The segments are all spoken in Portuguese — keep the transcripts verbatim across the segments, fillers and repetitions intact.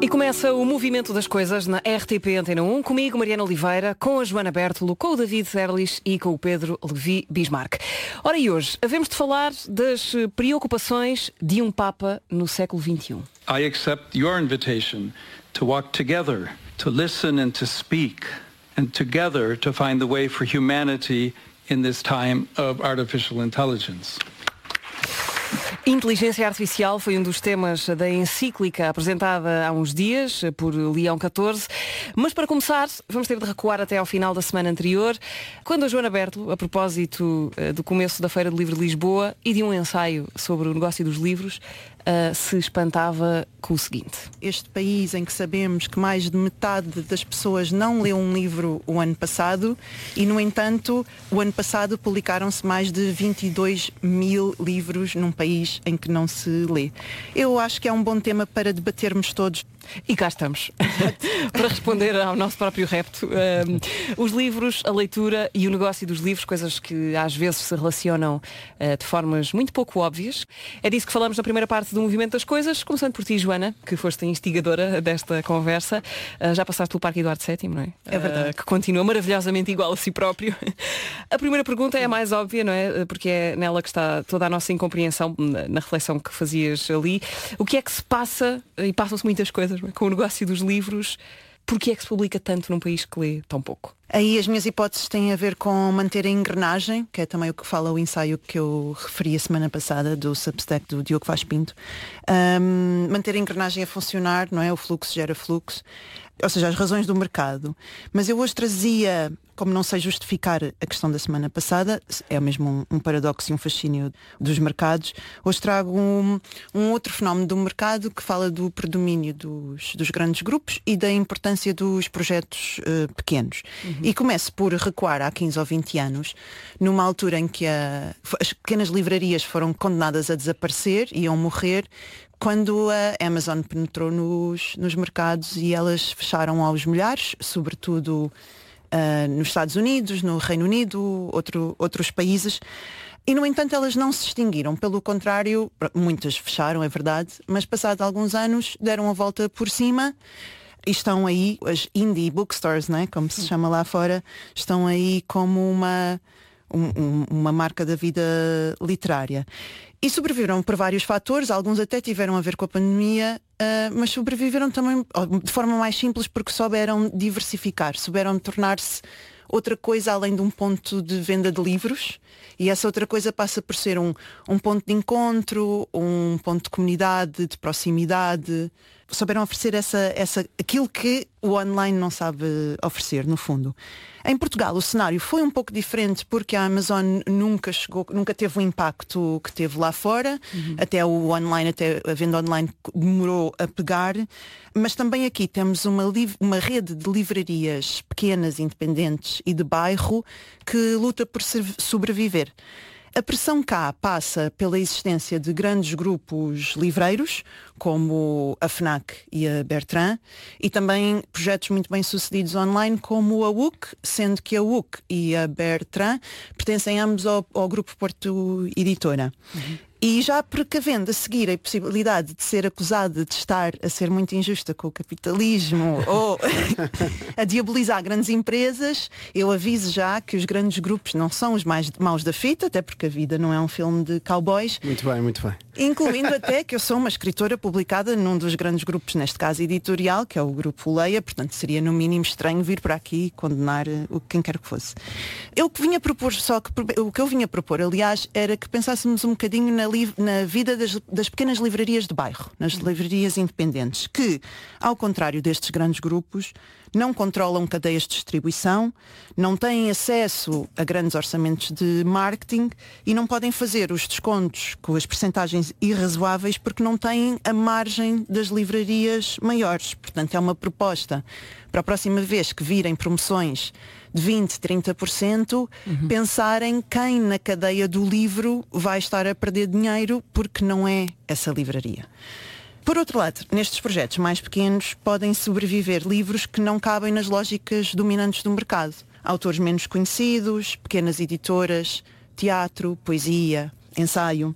E começa o Movimento das Coisas na R T P Antena um, comigo, Mariana Oliveira, com a Joana Bertolo, com o David Zerlis e com o Pedro Levi Bismarck. Ora, e hoje, havemos de falar das preocupações de um Papa no século vinte e um. I accept your invitation to walk together, to listen and to speak, and together to find the way for humanity in this time of artificial intelligence. Inteligência Artificial foi um dos temas da encíclica apresentada há uns dias por Leão catorze. Mas para começar, vamos ter de recuar até ao final da semana anterior, quando a Joana Bertolo, a propósito do começo da Feira do Livro de Lisboa e de um ensaio sobre o negócio dos livros, Uh, se espantava com o seguinte. Este país em que sabemos que mais de metade das pessoas não leu um livro o ano passado e, no entanto, o ano passado publicaram-se mais de vinte e dois mil livros num país em que não se lê. Eu acho que é um bom tema para debatermos todos. E cá estamos, para responder ao nosso próprio repto. Um, os livros, a leitura e o negócio dos livros, coisas que às vezes se relacionam uh, de formas muito pouco óbvias. É disso que falamos na primeira parte do Movimento das Coisas, começando por ti, Joana, que foste a instigadora desta conversa. Uh, já passaste pelo Parque Eduardo sétimo, não é? É verdade. Uh, que continua maravilhosamente igual a si próprio. A primeira pergunta é a mais óbvia, não é? Porque é nela que está toda a nossa incompreensão, na reflexão que fazias ali. O que é que se passa, e passam-se muitas coisas, com o negócio dos livros, porque é que se publica tanto num país que lê tão pouco? Aí as minhas hipóteses têm a ver com manter a engrenagem, que é também o que fala o ensaio que eu referi a semana passada do Substack do Diogo Vaz Pinto. Um, manter a engrenagem a funcionar, não é? O fluxo gera fluxo, ou seja, as razões do mercado. Mas eu hoje trazia, como não sei justificar a questão da semana passada, é mesmo um, um paradoxo e um fascínio dos mercados, hoje trago um, um outro fenómeno do mercado que fala do predomínio dos, dos grandes grupos e da importância dos projetos uh, pequenos. Uhum. E começo por recuar há quinze ou vinte anos, numa altura em que a, as pequenas livrarias foram condenadas a desaparecer, iam morrer, quando a Amazon penetrou nos, nos mercados e elas fecharam aos milhares, sobretudo uh, nos Estados Unidos, no Reino Unido, outro, outros países. E, no entanto, elas não se extinguiram. Pelo contrário, muitas fecharam, é verdade, mas passados alguns anos deram a volta por cima. E estão aí, as indie bookstores, né, como se chama lá fora, estão aí como uma, um, uma marca da vida literária. E sobreviveram por vários fatores, alguns até tiveram a ver com a pandemia, uh, mas sobreviveram também de forma mais simples porque souberam diversificar, souberam tornar-se outra coisa além de um ponto de venda de livros. E essa outra coisa passa por ser um, um ponto de encontro, um ponto de comunidade, de proximidade. Souberam oferecer essa, essa, aquilo que o online não sabe oferecer, no fundo. Em Portugal o cenário foi um pouco diferente porque a Amazon nunca chegou, nunca teve o impacto que teve lá fora. Uhum. Até o online, até a venda online demorou a pegar. Mas também aqui temos uma, uma rede de livrarias pequenas, independentes e de bairro que luta por sobreviver. A pressão cá passa pela existência de grandes grupos livreiros, como a FNAC e a Bertrand, e também projetos muito bem sucedidos online, como a U C, sendo que a U C e a Bertrand pertencem ambos ao, ao Grupo Porto Editora. Uhum. E já precavendo a seguir a possibilidade de ser acusada de estar a ser muito injusta com o capitalismo ou a diabolizar grandes empresas, eu aviso já que os grandes grupos não são os mais maus da fita, até porque a vida não é um filme de cowboys. Muito bem, muito bem. Incluindo até que eu sou uma escritora publicada num dos grandes grupos, neste caso editorial, que é o Grupo Leia, portanto seria no mínimo estranho vir para aqui condenar o quem quer que fosse. Eu que vinha propor, só que o que eu vinha propor, aliás, era que pensássemos um bocadinho na na vida das, das pequenas livrarias de bairro, nas livrarias independentes, que, ao contrário destes grandes grupos, não controlam cadeias de distribuição, não têm acesso a grandes orçamentos de marketing e não podem fazer os descontos com as percentagens irrazoáveis porque não têm a margem das livrarias maiores. Portanto, é uma proposta para a próxima vez que virem promoções de vinte, trinta por cento, uhum. pensarem quem na cadeia do livro vai estar a perder dinheiro porque não é essa livraria. Por outro lado, nestes projetos mais pequenos podem sobreviver livros que não cabem nas lógicas dominantes do mercado. Autores menos conhecidos, pequenas editoras, teatro, poesia, ensaio.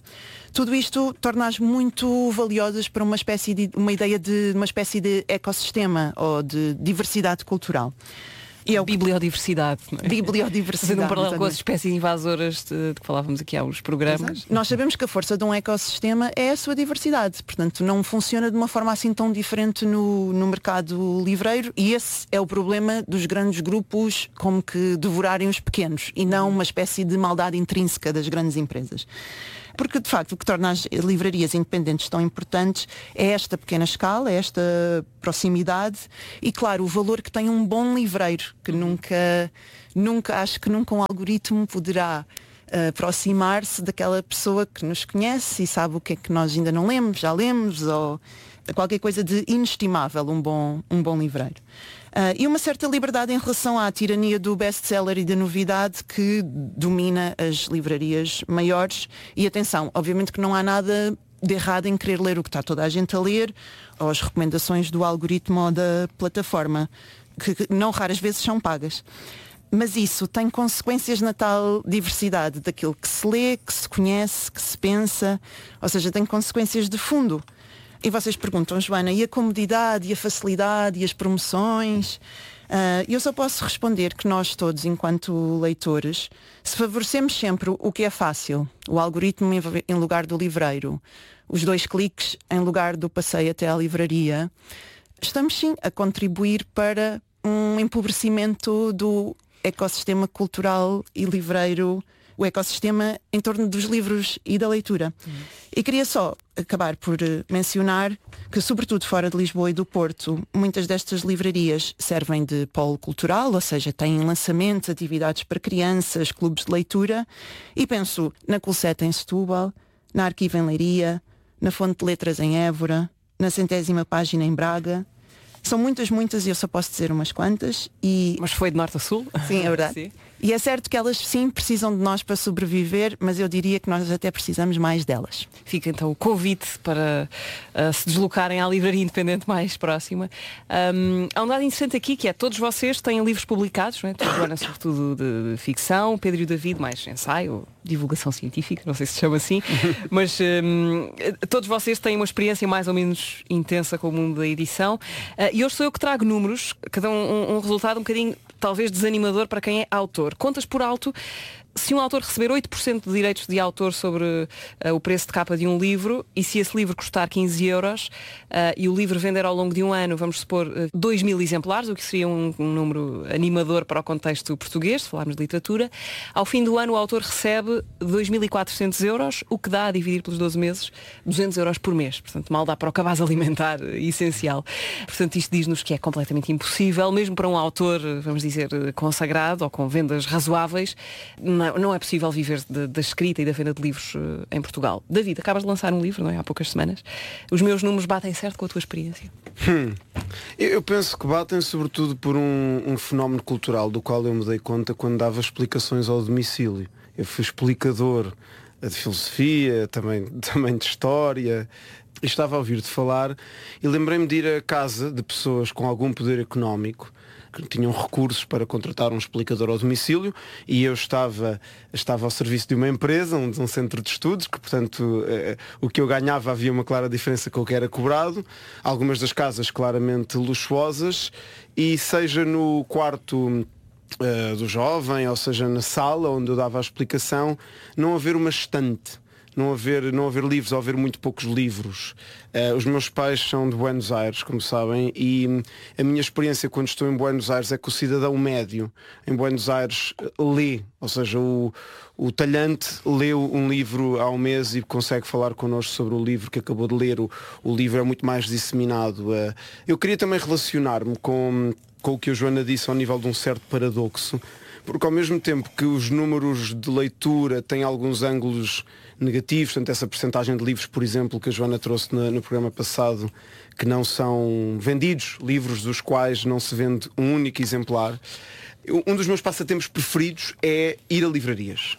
Tudo isto torna-as muito valiosas para uma espécie de uma ideia de uma espécie de ecossistema ou de diversidade cultural. E é o... Bibliodiversidade, não é? Bibliodiversidade. Fazendo um paralelo com as espécies invasoras de, de que falávamos aqui há uns programas. Exato. Nós sabemos que a força de um ecossistema é a sua diversidade, portanto não funciona de uma forma assim tão diferente no, no mercado livreiro, e esse é o problema dos grandes grupos como que devorarem os pequenos e não uma espécie de maldade intrínseca das grandes empresas. Porque, de facto, o que torna as livrarias independentes tão importantes é esta pequena escala, é esta proximidade e, claro, o valor que tem um bom livreiro, que nunca, nunca acho que nunca um algoritmo poderá uh, aproximar-se daquela pessoa que nos conhece e sabe o que é que nós ainda não lemos, já lemos, ou qualquer coisa de inestimável, um bom, um bom livreiro. Uh, e uma certa liberdade em relação à tirania do best-seller e da novidade que domina as livrarias maiores. E atenção, obviamente que não há nada de errado em querer ler o que está toda a gente a ler, ou as recomendações do algoritmo ou da plataforma, que, que não raras vezes são pagas. Mas isso tem consequências na tal diversidade daquilo que se lê, que se conhece, que se pensa, ou seja, tem consequências de fundo. E vocês perguntam, Joana, e a comodidade, e a facilidade, e as promoções? Uh, eu só posso responder que nós todos, enquanto leitores, se favorecemos sempre o que é fácil, o algoritmo em lugar do livreiro, os dois cliques em lugar do passeio até à livraria, estamos sim a contribuir para um empobrecimento do ecossistema cultural e livreiro, o ecossistema em torno dos livros e da leitura. Uhum. E queria só acabar por mencionar que, sobretudo fora de Lisboa e do Porto, muitas destas livrarias servem de polo cultural, ou seja, têm lançamentos, atividades para crianças, clubes de leitura, e penso na Culseta em Setúbal, na Arquivo em Leiria, na Fonte de Letras em Évora, na Centésima Página em Braga. São muitas, muitas, e eu só posso dizer umas quantas. E... Mas foi de norte a sul? Sim, é verdade. Sim. E é certo que elas sim precisam de nós para sobreviver, mas eu diria que nós até precisamos mais delas. Fica então o convite para uh, se deslocarem à livraria independente mais próxima. Um, há um dado interessante aqui, que é todos vocês têm livros publicados, não é? Joana, sobretudo de, de ficção, Pedro e o David mais ensaio, divulgação científica, não sei se se chama assim, mas um, todos vocês têm uma experiência mais ou menos intensa com o mundo da edição. Uh, e hoje sou eu que trago números, cada um, um, um resultado um bocadinho talvez desanimador para quem é autor. Contas por alto, se um autor receber oito por cento de direitos de autor sobre uh, o preço de capa de um livro, e se esse livro custar quinze euros uh, e o livro vender ao longo de um ano, vamos supor, uh, dois mil exemplares, o que seria um, um número animador para o contexto português, se falarmos de literatura, ao fim do ano o autor recebe dois mil e quatrocentos euros, o que dá a dividir pelos doze meses duzentos euros por mês. Portanto, mal dá para o cabaz alimentar uh, essencial. Portanto, isto diz-nos que é completamente impossível, mesmo para um autor, vamos dizer, consagrado ou com vendas razoáveis. Não, não é possível viver de, da escrita e da venda de livros uh, em Portugal. David, acabas de lançar um livro, não é? Há poucas semanas. Os meus números batem certo com a tua experiência? Hum. Eu penso que batem sobretudo por um, um fenómeno cultural do qual eu me dei conta quando dava explicações ao domicílio. Eu fui explicador de filosofia, também, também de história, e estava a ouvir-te falar e lembrei-me de ir à casa de pessoas com algum poder económico que tinham recursos para contratar um explicador ao domicílio, e eu estava, estava ao serviço de uma empresa, um, de um centro de estudos, que portanto eh, o que eu ganhava havia uma clara diferença com o que era cobrado, algumas das casas claramente luxuosas, e seja no quarto uh, do jovem, ou seja na sala onde eu dava a explicação, não haver uma estante, não haver, não haver livros, ou haver muito poucos livros. Uh, os meus pais são de Buenos Aires, como sabem, e a minha experiência quando estou em Buenos Aires é que o cidadão médio em Buenos Aires lê, ou seja, o, o talhante lê um livro ao mês e consegue falar connosco sobre o livro que acabou de ler. O, o livro é muito mais disseminado. Uh, eu queria também relacionar-me com, com o que a Joana disse ao nível de um certo paradoxo, porque ao mesmo tempo que os números de leitura têm alguns ângulos negativos, portanto essa percentagem de livros, por exemplo, que a Joana trouxe no, no programa passado, que não são vendidos, livros dos quais não se vende um único exemplar. Um dos meus passatempos preferidos é ir a livrarias.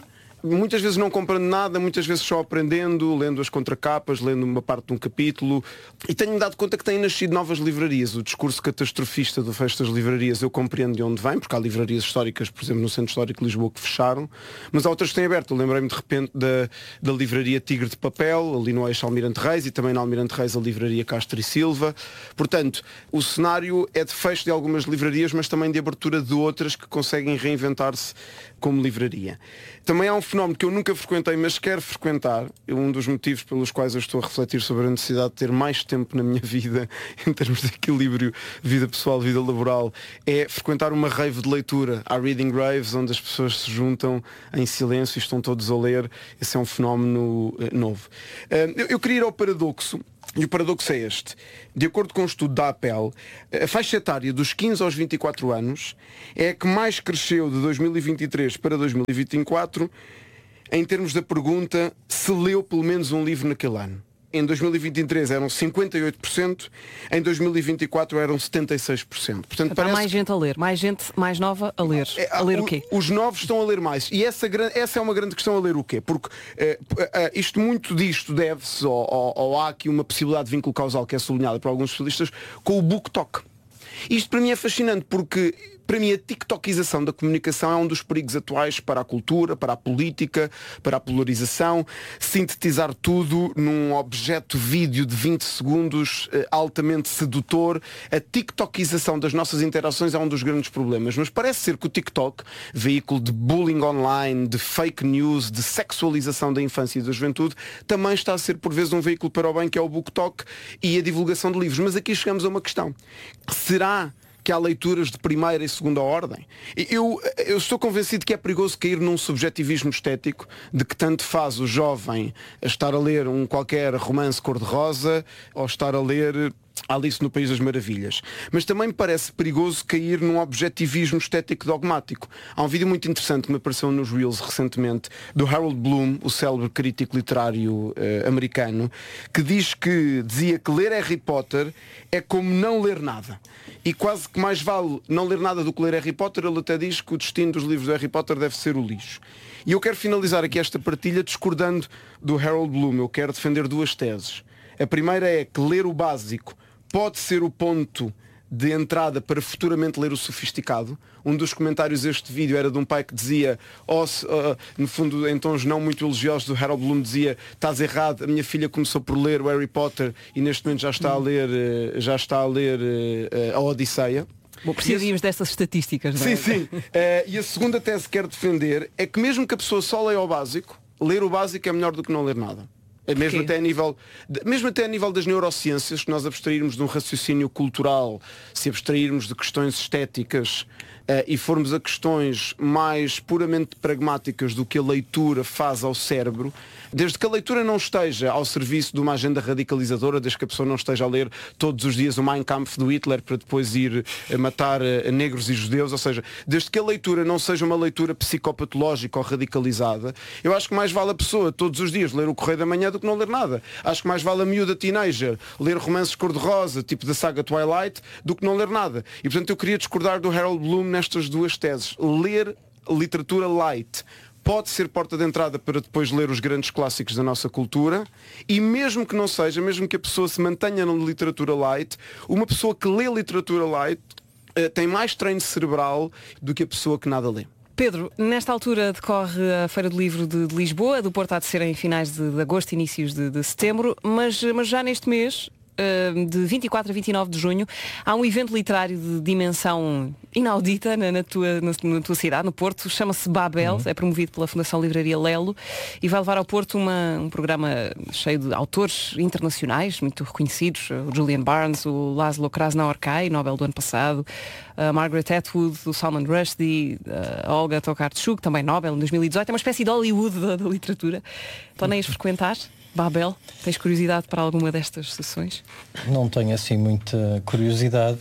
muitas vezes não comprando nada, muitas vezes só aprendendo, lendo as contracapas, lendo uma parte de um capítulo, e tenho-me dado conta que têm nascido novas livrarias. O discurso catastrofista do fecho das livrarias eu compreendo de onde vem, porque há livrarias históricas, por exemplo, no Centro Histórico de Lisboa, que fecharam, mas há outras que têm aberto. Eu lembrei-me de repente da, da livraria Tigre de Papel, ali no Eixo Almirante Reis, e também na Almirante Reis a livraria Castro e Silva. Portanto, o cenário é de fecho de algumas livrarias, mas também de abertura de outras que conseguem reinventar-se como livraria. Também há um fenómeno que eu nunca frequentei, mas quero frequentar. Um dos motivos pelos quais eu estou a refletir sobre a necessidade de ter mais tempo na minha vida, em termos de equilíbrio, vida pessoal, vida laboral, é frequentar uma rave de leitura. Há reading raves, onde as pessoas se juntam em silêncio e estão todos a ler. Esse é um fenómeno uh, novo. Uh, eu, eu queria ir ao paradoxo. E o paradoxo é este. De acordo com um estudo da A P E L, a faixa etária dos quinze aos vinte e quatro anos é a que mais cresceu de dois mil e vinte e três para dois mil e vinte e quatro em termos da pergunta se leu pelo menos um livro naquele ano. Em dois mil e vinte e três eram cinquenta e oito por cento, em dois mil e vinte e quatro eram setenta e seis por cento. Portanto, parece... Há mais gente a ler, mais gente mais nova a ler. É, a ler o quê? Os novos estão a ler mais. E essa, essa é uma grande questão, a ler o quê? Porque uh, uh, isto, muito disto deve-se, ou, ou, ou há aqui uma possibilidade de vínculo causal que é sublinhada por alguns especialistas, com o BookTok. Isto para mim é fascinante porque, para mim, a tiktokização da comunicação é um dos perigos atuais para a cultura, para a política, para a polarização. Sintetizar tudo num objeto vídeo de vinte segundos eh, altamente sedutor. A tiktokização das nossas interações é um dos grandes problemas. Mas parece ser que o TikTok, veículo de bullying online, de fake news, de sexualização da infância e da juventude, também está a ser por vezes um veículo para o bem, que é o BookTok e a divulgação de livros. Mas aqui chegamos a uma questão. Será que há leituras de primeira e segunda ordem? Eu, eu estou convencido que é perigoso cair num subjetivismo estético de que tanto faz o jovem a estar a ler um qualquer romance cor-de-rosa ou estar a ler Alice no País das Maravilhas. Mas também me parece perigoso cair num objetivismo estético dogmático. Há um vídeo muito interessante que me apareceu nos Reels recentemente, do Harold Bloom, o célebre crítico literário eh, americano, que diz que, dizia que ler Harry Potter é como não ler nada. E quase que mais vale não ler nada do que ler Harry Potter. Ele até diz que o destino dos livros de Harry Potter deve ser o lixo. E eu quero finalizar aqui esta partilha discordando do Harold Bloom. Eu quero defender duas teses. A primeira é que ler o básico pode ser o ponto de entrada para futuramente ler o sofisticado. Um dos comentários deste vídeo era de um pai que dizia, oh, uh, no fundo em tons não muito elogiosos, do Harold Bloom, dizia: estás errado, a minha filha começou por ler o Harry Potter e neste momento já está a ler, uh, já está a ler uh, a Odisseia. Bom, precisaríamos esse... dessas estatísticas, não é? Sim, sim. uh, e a segunda tese que quero defender é que mesmo que a pessoa só leia o básico, ler o básico é melhor do que não ler nada. Mesmo até, a nível, mesmo até a nível das neurociências, se nós abstrairmos de um raciocínio cultural, se abstrairmos de questões estéticas uh, e formos a questões mais puramente pragmáticas do que a leitura faz ao cérebro, desde que a leitura não esteja ao serviço de uma agenda radicalizadora, desde que a pessoa não esteja a ler todos os dias o Mein Kampf do Hitler para depois ir a matar a negros e judeus, ou seja, desde que a leitura não seja uma leitura psicopatológica ou radicalizada, eu acho que mais vale a pessoa todos os dias ler o Correio da Manhã do que não ler nada. Acho que mais vale a miúda teenager ler romances cor-de-rosa, tipo da saga Twilight, do que não ler nada. E portanto eu queria discordar do Harold Bloom nestas duas teses. Ler literatura light pode ser porta de entrada para depois ler os grandes clássicos da nossa cultura, e mesmo que não seja, mesmo que a pessoa se mantenha na literatura light, uma pessoa que lê literatura light uh, tem mais treino cerebral do que a pessoa que nada lê. Pedro, nesta altura decorre a Feira do Livro de, de Lisboa, do Porto há de ser em finais de, de agosto, inícios de, de setembro, mas, mas já neste mês, de vinte e quatro a vinte e nove de junho, há um evento literário de dimensão inaudita na, na, tua, na, na tua cidade, no Porto, chama-se Babel, uhum. É promovido pela Fundação Livraria Lelo e vai levar ao Porto uma, um programa cheio de autores internacionais, muito reconhecidos, o Julian Barnes, o Laszlo Krasznahorkai, Nobel do ano passado, a Margaret Atwood, o Salman Rushdie, a Olga Tokarczuk, também Nobel em dois mil e dezoito, é uma espécie de Hollywood da, da literatura. Planeias frequentar Babel? Tens curiosidade para alguma destas sessões? Não tenho assim muita curiosidade,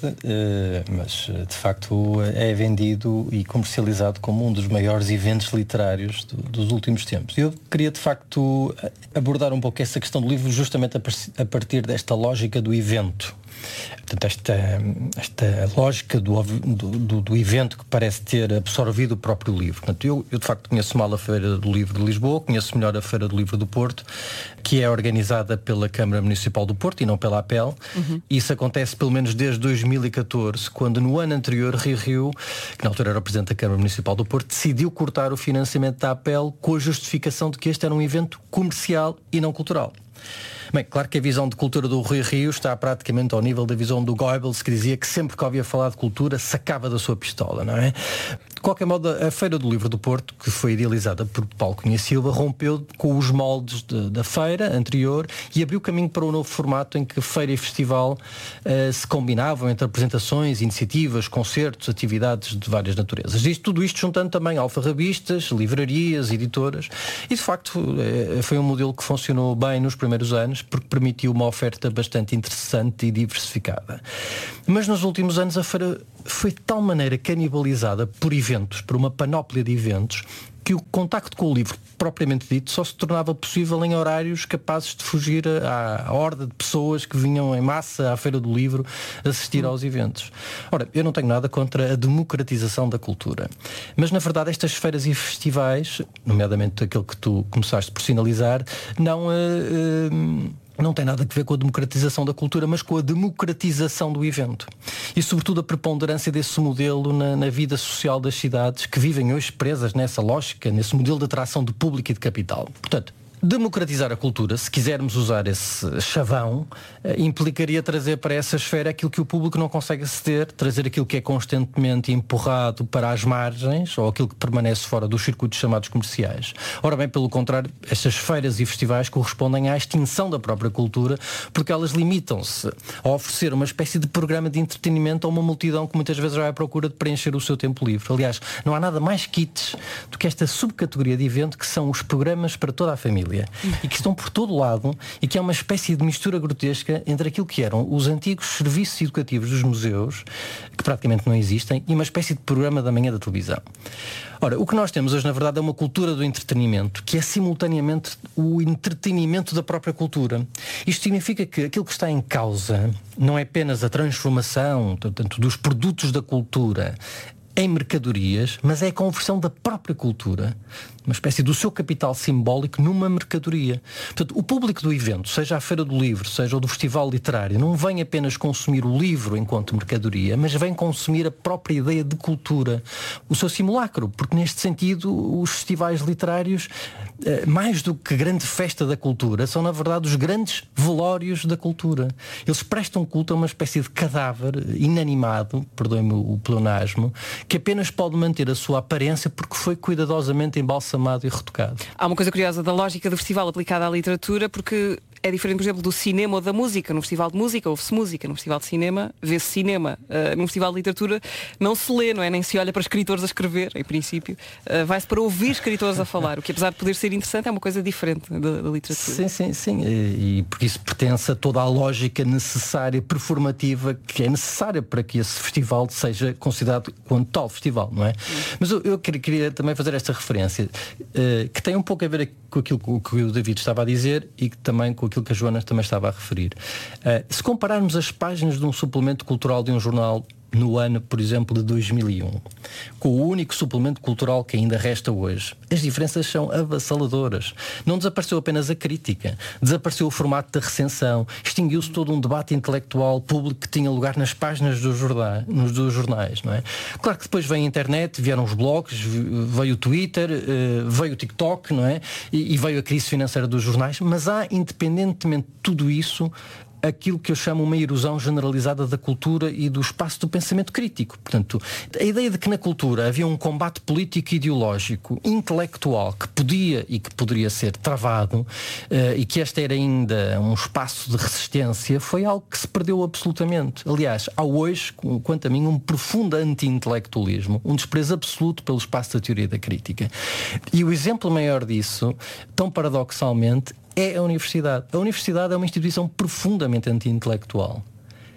mas de facto é vendido e comercializado como um dos maiores eventos literários do, dos últimos tempos. Eu queria de facto abordar um pouco essa questão do livro justamente a partir desta lógica do evento. Portanto, esta, esta lógica do, do, do evento que parece ter absorvido o próprio livro. Portanto, eu, eu de facto conheço mal a Feira do Livro de Lisboa, conheço melhor a Feira do Livro do Porto, que é organizada pela Câmara Municipal do Porto e não pela A P E L. Uhum. Isso acontece pelo menos desde dois mil e catorze, quando no ano anterior Rui Rio, que na altura era o Presidente da Câmara Municipal do Porto, decidiu cortar o financiamento da A P E L com a justificação de que este era um evento comercial e não cultural. Bem, claro que a visão de cultura do Rui Rio está praticamente ao nível da visão do Goebbels, que dizia que sempre que ouvia falar de cultura sacava da sua pistola, não é? De qualquer modo, a Feira do Livro do Porto, que foi idealizada por Paulo Cunha Silva, rompeu com os moldes de, da feira anterior e abriu caminho para um novo formato em que feira e festival uh, se combinavam entre apresentações, iniciativas, concertos, atividades de várias naturezas. Isto, tudo isto juntando também alfarrabistas, livrarias, editoras, e de facto uh, foi um modelo que funcionou bem nos primeiros anos, porque permitiu uma oferta bastante interessante e diversificada. Mas nos últimos anos a feira foi de tal maneira canibalizada por eventos, por uma panóplia de eventos, que o contacto com o livro, propriamente dito, só se tornava possível em horários capazes de fugir à, à horda de pessoas que vinham em massa à Feira do Livro assistir aos eventos. Ora, eu não tenho nada contra a democratização da cultura, mas na verdade estas feiras e festivais, nomeadamente aquele que tu começaste por sinalizar, não... Uh, uh, não tem nada a ver com a democratização da cultura, mas com a democratização do evento. E sobretudo a preponderância desse modelo na, na vida social das cidades que vivem hoje presas nessa lógica, nesse modelo de atração de público e de capital. Portanto, democratizar a cultura, se quisermos usar esse chavão, implicaria trazer para essa esfera aquilo que o público não consegue aceder, trazer aquilo que é constantemente empurrado para as margens ou aquilo que permanece fora dos circuitos chamados comerciais. Ora bem, pelo contrário, estas feiras e festivais correspondem à extinção da própria cultura, porque elas limitam-se a oferecer uma espécie de programa de entretenimento a uma multidão que muitas vezes vai à procura de preencher o seu tempo livre. Aliás, não há nada mais kitsch do que esta subcategoria de evento que são os programas para toda a família. E que estão por todo lado e que é uma espécie de mistura grotesca entre aquilo que eram os antigos serviços educativos dos museus, que praticamente não existem, e uma espécie de programa da manhã da televisão. Ora, o que nós temos hoje, na verdade, é uma cultura do entretenimento, que é simultaneamente o entretenimento da própria cultura. Isto significa que aquilo que está em causa não é apenas a transformação, portanto, dos produtos da cultura em mercadorias, mas é a conversão da própria cultura, uma espécie do seu capital simbólico numa mercadoria. Portanto, o público do evento, seja a Feira do Livro, seja o do Festival Literário, não vem apenas consumir o livro enquanto mercadoria, mas vem consumir a própria ideia de cultura, o seu simulacro, porque neste sentido os festivais literários, mais do que grande festa da cultura, são na verdade os grandes velórios da cultura. Eles prestam culto a uma espécie de cadáver inanimado, perdoem-me o pleonasmo, que apenas pode manter a sua aparência porque foi cuidadosamente embalsamado e retocado. Há uma coisa curiosa da lógica do festival aplicada à literatura, porque é diferente, por exemplo, do cinema ou da música. No festival de música ouve-se música, no festival de cinema vê-se cinema. Uh, no festival de literatura não se lê, não é? Nem se olha para escritores a escrever, em princípio. Uh, vai-se para ouvir escritores a falar, o que apesar de poder ser interessante é uma coisa diferente da, da literatura. Sim, sim, sim. E, e porque isso pertence a toda a lógica necessária, performativa, que é necessária para que esse festival seja considerado como tal festival, não é? Sim. Mas eu, eu queria, queria também fazer esta referência, uh, que tem um pouco a ver com aquilo que o David estava a dizer e que também com aquilo que a Joana também estava a referir. Uh, se compararmos as páginas de um suplemento cultural de um jornal no ano, por exemplo, de dois mil e um, com o único suplemento cultural que ainda resta hoje, as diferenças são avassaladoras. Não desapareceu apenas a crítica, desapareceu o formato da recensão, extinguiu-se todo um debate intelectual público que tinha lugar nas páginas dos jornais, nos dos jornais, não é? Claro que depois veio a internet, vieram os blogs, veio o Twitter, veio o TikTok, não é? E veio a crise financeira dos jornais, mas há, independentemente de tudo isso, aquilo que eu chamo uma erosão generalizada da cultura e do espaço do pensamento crítico. Portanto, a ideia de que na cultura havia um combate político e ideológico, intelectual, que podia e que poderia ser travado, uh, e que este era ainda um espaço de resistência, foi algo que se perdeu absolutamente. Aliás, há hoje, quanto a mim, um profundo anti-intelectualismo, um desprezo absoluto pelo espaço da teoria da crítica. E o exemplo maior disso, tão paradoxalmente, é a universidade. A universidade é uma instituição profundamente anti-intelectual.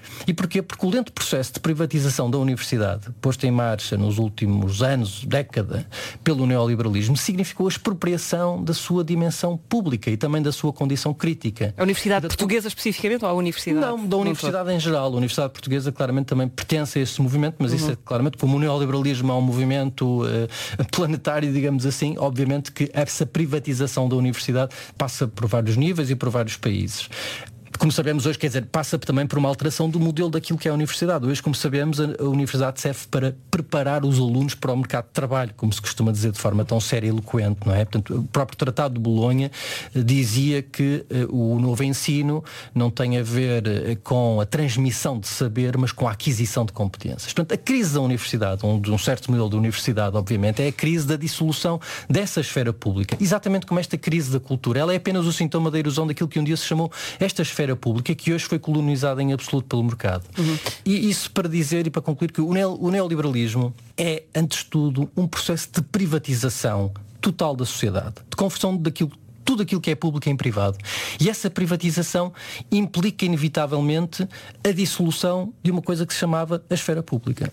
E porquê? Porque o lento processo de privatização da universidade, posto em marcha nos últimos anos, década, pelo neoliberalismo, significou a expropriação da sua dimensão pública e também da sua condição crítica. A Universidade Portuguesa especificamente ou a Universidade? Não, da Universidade em geral. A Universidade Portuguesa claramente também pertence a esse movimento, mas uhum. isso é claramente, como o neoliberalismo é um movimento uh, planetário, digamos assim, obviamente que essa privatização da universidade passa por vários níveis e por vários países. Como sabemos hoje, quer dizer, passa também por uma alteração do modelo daquilo que é a universidade. Hoje, como sabemos, a universidade serve para preparar os alunos para o mercado de trabalho, como se costuma dizer de forma tão séria e eloquente, não é? Portanto, o próprio Tratado de Bolonha dizia que uh, o novo ensino não tem a ver uh, com a transmissão de saber, mas com a aquisição de competências. Portanto, a crise da universidade, um, de um certo modelo de universidade, obviamente, é a crise da dissolução dessa esfera pública. Exatamente como esta crise da cultura. Ela é apenas o sintoma da erosão daquilo que um dia se chamou esta esfera pública, que hoje foi colonizada em absoluto pelo mercado. Uhum. E isso para dizer e para concluir que o, neo, o neoliberalismo é, antes de tudo, um processo de privatização total da sociedade, de conversão daquilo, tudo aquilo que é público em privado. E essa privatização implica inevitavelmente a dissolução de uma coisa que se chamava a esfera pública.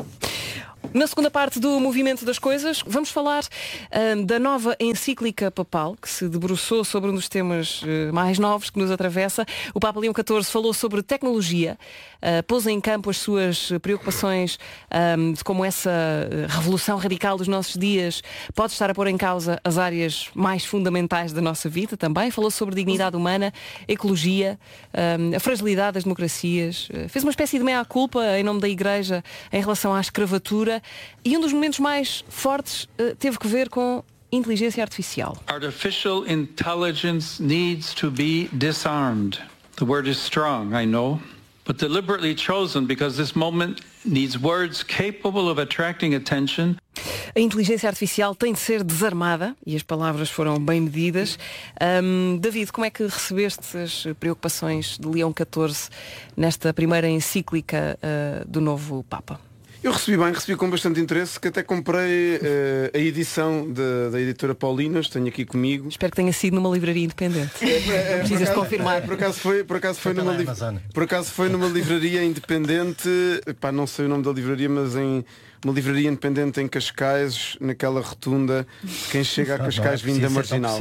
Na segunda parte do Movimento das Coisas, vamos falar uh, da nova encíclica papal, que se debruçou sobre um dos temas uh, mais novos que nos atravessa. O Papa Leão catorze falou sobre tecnologia, uh, pôs em campo as suas preocupações um, de como essa revolução radical dos nossos dias pode estar a pôr em causa as áreas mais fundamentais da nossa vida também. Falou sobre dignidade humana, ecologia, um, a fragilidade das democracias. Uh, fez uma espécie de meia-culpa em nome da Igreja em relação à escravatura. E um dos momentos mais fortes uh, teve que ver com inteligência artificial. Artificial intelligence needs to be disarmed. The word is strong, I know, but deliberately chosen because this moment needs words capable of attracting attention. A inteligência artificial tem de ser desarmada e as palavras foram bem medidas. Um, David, como é que recebeste as preocupações de Leão catorze nesta primeira encíclica uh, do novo Papa? Eu recebi bem, recebi com bastante interesse, que até comprei uh, a edição de, da editora Paulinas, tenho aqui comigo. Espero que tenha sido numa livraria independente. É, é, precisas de confirmar. É, por acaso foi, por acaso foi numa, li por acaso foi numa livraria independente, pá, não sei o nome da livraria, mas em uma livraria independente em Cascais, naquela rotunda, quem chega a Cascais vindo da Marginal.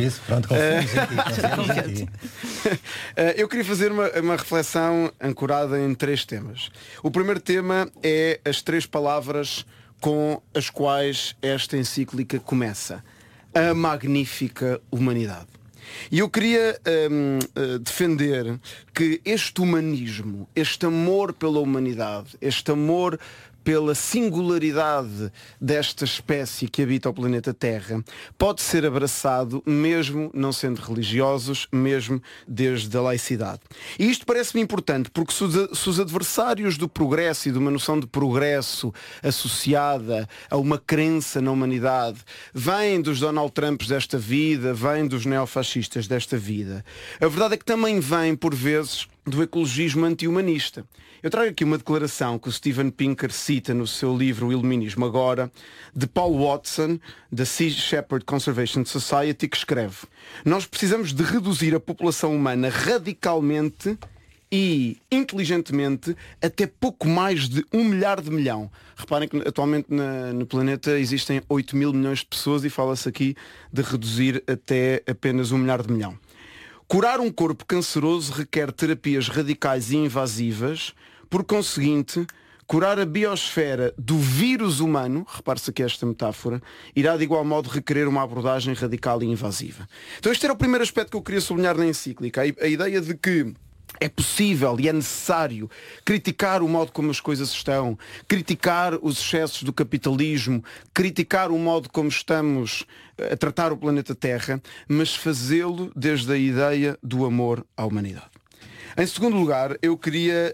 Eu queria fazer uma, uma reflexão ancorada em três temas. O primeiro tema é as três palavras com as quais esta encíclica começa: a magnífica humanidade. E eu queria hum, defender que este humanismo, este amor pela humanidade, este amor pela singularidade desta espécie que habita o planeta Terra, pode ser abraçado mesmo não sendo religiosos, mesmo desde a laicidade. E isto parece-me importante, porque se os, se os adversários do progresso e de uma noção de progresso associada a uma crença na humanidade vêm dos Donald Trumps desta vida, vêm dos neofascistas desta vida, a verdade é que também vêm, por vezes, do ecologismo anti-humanista. Eu trago aqui uma declaração que o Steven Pinker cita no seu livro O Iluminismo Agora, de Paul Watson, da Sea Shepherd Conservation Society, que escreve: nós precisamos de reduzir a população humana radicalmente e inteligentemente até pouco mais de um milhar de milhão. Reparem que atualmente na, no planeta existem oito mil milhões de pessoas e fala-se aqui de reduzir até apenas um milhar de milhão. Curar um corpo canceroso requer terapias radicais e invasivas. Por conseguinte, curar a biosfera do vírus humano, repare-se aqui esta metáfora, irá de igual modo requerer uma abordagem radical e invasiva. Então este era o primeiro aspecto que eu queria sublinhar na encíclica, a ideia de que é possível e é necessário criticar o modo como as coisas estão, criticar os excessos do capitalismo, criticar o modo como estamos a tratar o planeta Terra, mas fazê-lo desde a ideia do amor à humanidade. Em segundo lugar, eu queria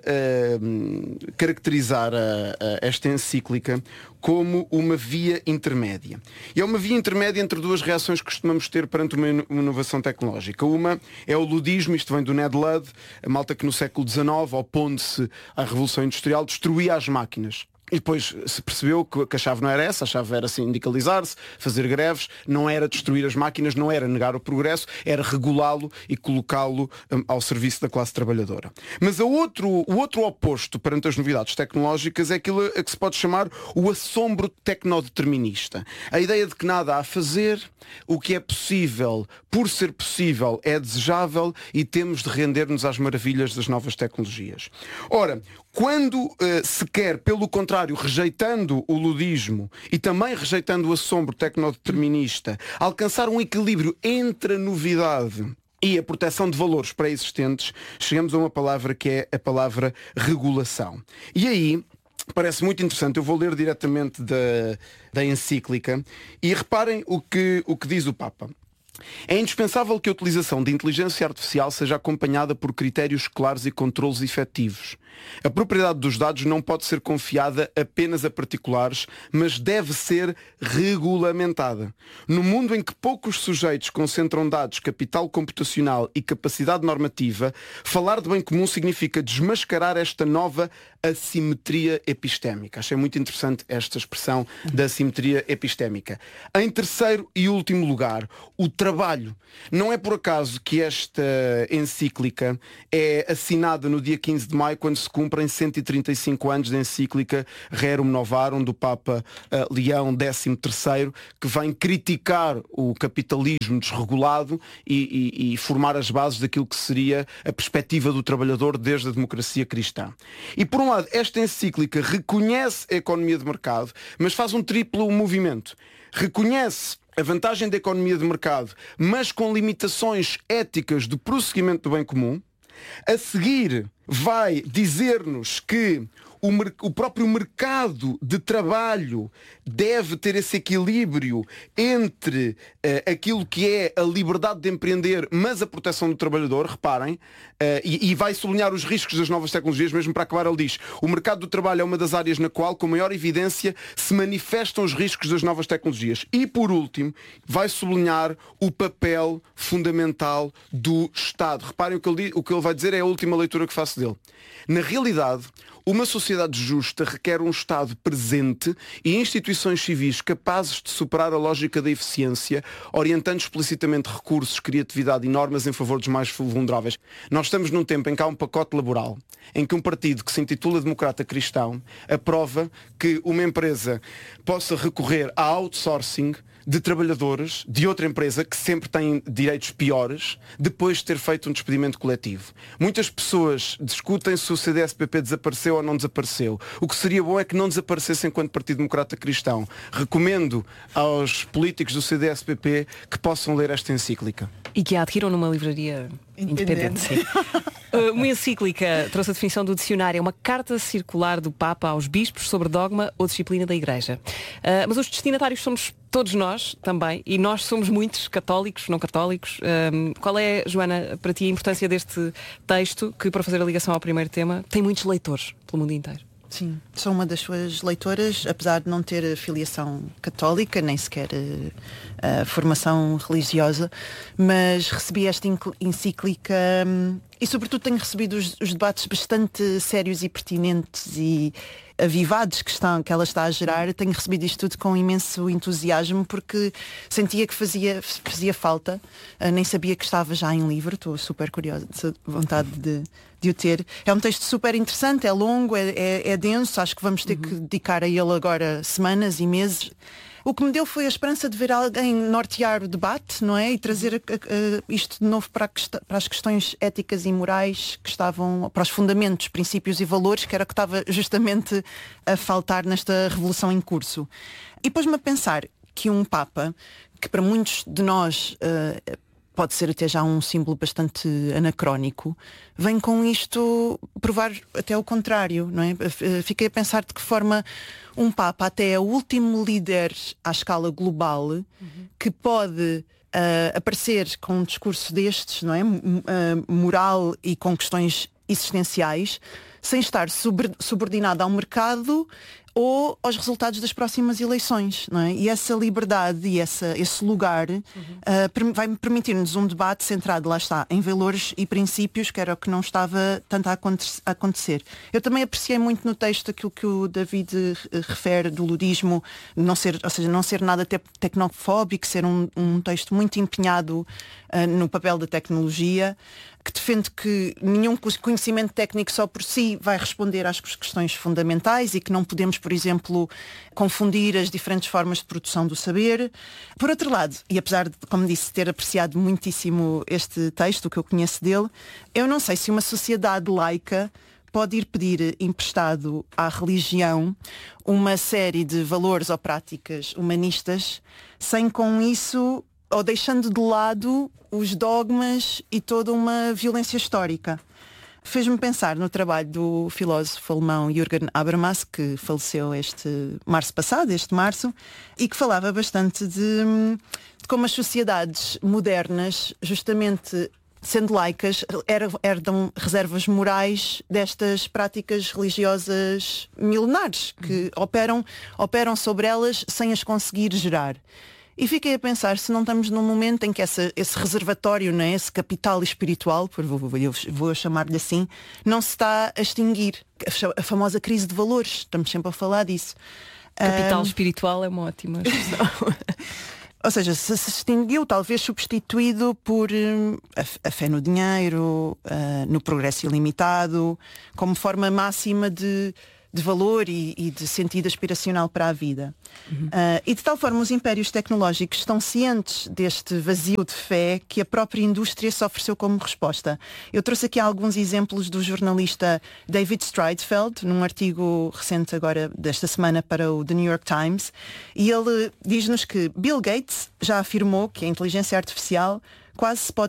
uh, caracterizar a, a esta encíclica como uma via intermédia. E é uma via intermédia entre duas reações que costumamos ter perante uma inovação tecnológica. Uma é o ludismo, isto vem do Ned Ludd, a malta que no século dezenove, opondo-se à Revolução Industrial, destruía as máquinas. E depois se percebeu que a chave não era essa, a chave era sindicalizar-se, fazer greves, não era destruir as máquinas, não era negar o progresso, era regulá-lo e colocá-lo um, ao serviço da classe trabalhadora. Mas a outro, o outro oposto perante as novidades tecnológicas é aquilo a que se pode chamar o assombro tecnodeterminista. A ideia de que nada há a fazer, o que é possível, por ser possível, é desejável e temos de render-nos às maravilhas das novas tecnologias. Ora, quando uh, se quer, pelo contrário, rejeitando o ludismo e também rejeitando o assombro tecnodeterminista, alcançar um equilíbrio entre a novidade e a proteção de valores pré-existentes, chegamos a uma palavra que é a palavra regulação. E aí, parece muito interessante, eu vou ler diretamente da, da encíclica e reparem o que, o que diz o Papa. É indispensável que a utilização de inteligência artificial seja acompanhada por critérios claros e controlos efetivos. A propriedade dos dados não pode ser confiada apenas a particulares, mas deve ser regulamentada. No mundo em que poucos sujeitos concentram dados, capital computacional e capacidade normativa, falar de bem comum significa desmascarar esta nova assimetria epistémica. Achei muito interessante esta expressão da assimetria epistémica. Em terceiro e último lugar, o trabalho. Não é por acaso que esta encíclica é assinada no dia quinze de maio, quando se cumprem cento e trinta e cinco anos da encíclica Rerum Novarum do Papa uh, Leão décimo terceiro, que vem criticar o capitalismo desregulado e, e, e formar as bases daquilo que seria a perspectiva do trabalhador desde a democracia cristã. E por um lado, esta encíclica reconhece a economia de mercado, mas faz um triplo movimento. Reconhece a vantagem da economia de mercado, mas com limitações éticas do prosseguimento do bem comum. A seguir, vai dizer-nos que o, o próprio mercado de trabalho deve ter esse equilíbrio entre uh, aquilo que é a liberdade de empreender, mas a proteção do trabalhador, reparem, uh, e, e vai sublinhar os riscos das novas tecnologias. Mesmo para acabar, ele diz: o mercado do trabalho é uma das áreas na qual, com maior evidência, se manifestam os riscos das novas tecnologias. E, por último, vai sublinhar o papel fundamental do Estado. Reparem, o que ele, o que ele vai dizer é a última leitura que faço dele. Na realidade, uma sociedade justa requer um Estado presente e instituições civis capazes de superar a lógica da eficiência, orientando explicitamente recursos, criatividade e normas em favor dos mais vulneráveis. Nós estamos num tempo em que há um pacote laboral, em que um partido que se intitula Democrata Cristão aprova que uma empresa possa recorrer a outsourcing de trabalhadores de outra empresa que sempre tem direitos piores depois de ter feito um despedimento coletivo. Muitas pessoas discutem se o C D S P P desapareceu ou não desapareceu. O que seria bom é que não desaparecesse enquanto Partido Democrata Cristão. Recomendo aos políticos do C D S P P que possam ler esta encíclica. E que a adquiram numa livraria independente. Sim. Uma encíclica trouxe a definição do dicionário, é uma carta circular do Papa aos bispos sobre dogma ou disciplina da Igreja. Uh, mas os destinatários somos todos nós também, e nós somos muitos, católicos, não católicos. Um, qual é, Joana, para ti a importância deste texto, que, para fazer a ligação ao primeiro tema, tem muitos leitores pelo mundo inteiro? Sim, sou uma das suas leitoras, apesar de não ter filiação católica, nem sequer uh, uh, formação religiosa, mas recebi esta encíclica um, e sobretudo tenho recebido os, os debates bastante sérios e pertinentes e avivados que, estão, que ela está a gerar. Tenho recebido isto tudo com imenso entusiasmo, porque sentia que fazia, fazia falta, uh, nem sabia que estava já em livro, estou super curiosa, vontade de, de o ter. É um texto super interessante, é longo, é, é, é denso, acho que vamos ter uhum. que dedicar a ele agora semanas e meses. O que me deu foi a esperança de ver alguém nortear o debate, não é? E trazer a, a, a, isto de novo para, a, para as questões éticas e morais que estavam, para os fundamentos, princípios e valores, que era o que estava justamente a faltar nesta revolução em curso. E pôs-me a pensar que um Papa, que para muitos de nós uh, pode ser até já um símbolo bastante anacrónico, vem com isto provar até o contrário, não é? Fiquei a pensar de que forma um Papa até é o último líder à escala global uhum. que pode uh, aparecer com um discurso destes, não é? Uh, moral e com questões existenciais, sem estar subordinado ao mercado ou aos resultados das próximas eleições, não é? E essa liberdade e essa, esse lugar uhum. uh, vai permitir-nos um debate centrado, lá está, em valores e princípios, que era o que não estava tanto a acontecer. Eu também apreciei muito no texto aquilo que o David refere do ludismo, não ser, ou seja, não ser nada te- tecnofóbico, ser um, um texto muito empenhado uh, no papel da tecnologia, que defende que nenhum conhecimento técnico só por si vai responder às questões fundamentais e que não podemos, por exemplo, confundir as diferentes formas de produção do saber. Por outro lado, e apesar de, como disse, ter apreciado muitíssimo este texto, o que eu conheço dele, eu não sei se uma sociedade laica pode ir pedir emprestado à religião uma série de valores ou práticas humanistas sem com isso, ou deixando de lado os dogmas e toda uma violência histórica. Fez-me pensar no trabalho do filósofo alemão Jürgen Habermas, que faleceu este março passado, este março, e que falava bastante de, de como as sociedades modernas, justamente sendo laicas, herdam reservas morais destas práticas religiosas milenares, que operam, operam sobre elas sem as conseguir gerar. E fiquei a pensar se não estamos num momento em que essa, esse reservatório, né, esse capital espiritual, eu vou chamar-lhe assim, não se está a extinguir. A famosa crise de valores, estamos sempre a falar disso. Capital um... espiritual é uma ótima expressão. Ou seja, se se extinguiu, talvez substituído por uh, a, a fé no dinheiro, uh, no progresso ilimitado, como forma máxima de... de valor e, e de sentido aspiracional para a vida. Uhum. Uh, e de tal forma os impérios tecnológicos estão cientes deste vazio de fé que a própria indústria se ofereceu como resposta. Eu trouxe aqui alguns exemplos do jornalista David Streitfeld, num artigo recente agora desta semana para o The New York Times, e ele diz-nos que Bill Gates já afirmou que a inteligência artificial quase se pode